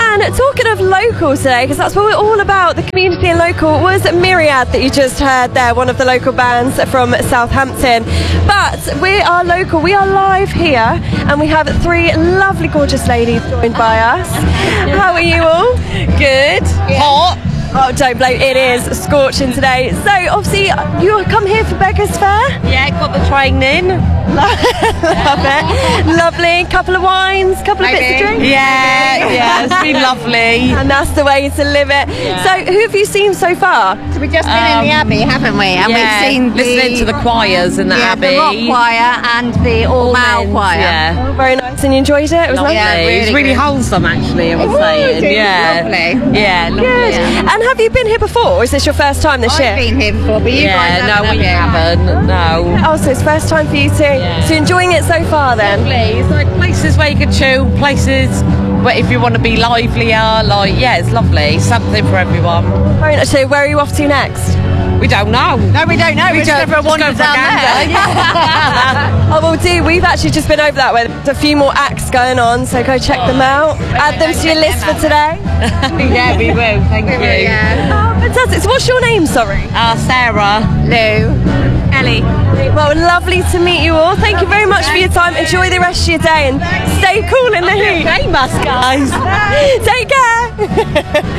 And talking of local today, because that's what we're all about, the community and local, was Myriad that you just heard there, one of the local bands from Southampton. But we are local, we are live here, and we have three lovely, gorgeous ladies joined by us. How are you all? Good. Hot. Oh, don't blame, it is scorching today. So, obviously, you come here for Beggars Fair? Yeah, got the training. Love it. Lovely. Couple of wines, couple of bits of drink? Yeah, it's been lovely. And that's the way to live it. Yeah. So, who have you seen so far? So we've just been in the Abbey, haven't we? And Yeah, we've seen listening to the choirs in the Abbey. the rock choir and the all male men's, choir. Yeah. Oh, very nice. And you enjoyed it? It was Lovely. lovely. Yeah, It was really really good. wholesome, actually, I was was, saying. it was Yeah. lovely. Yeah, lovely. Good. Yeah. And have you been here before, or is this your first time this year? I've been here before, but you guys Yeah, no, haven't, we have you? haven't. No. Oh, so it's first time for you too. Yeah. So you're enjoying it so far then? Lovely. It's like places where you can chill, places where if you want to be livelier, like, yeah, it's lovely. Something for everyone. Very nice. So where are you off to next? We don't know. No, we don't know. We're just just going for a wander go for a down gander. there. Oh, well, we've actually just been over that way. There's a few more acts going on, so go check them out. Add them to your list for today. Yeah, we will. Thank you. Yeah. Oh, fantastic. So what's your name, sorry? Sarah. Lou. Ellie. Well, lovely to meet you all. Thank you very much for your time. Enjoy the rest of your day and stay cool in the heat. Famous, guys. Take care.